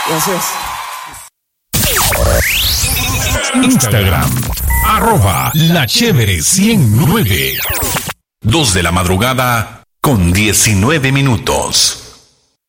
Gracias. Instagram, @lachévere109. 2 de la madrugada con 19 minutos.